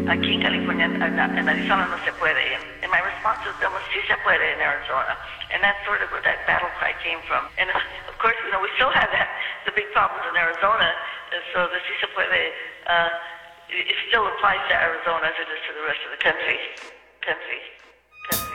aquí en California, en Arizona no se puede. And my response was, sí se puede in Arizona. And that's sort of where that battle cry came from. And of course, we still have the big problems in Arizona, so the sí se puede, it still applies to Arizona as it is to the rest of the country.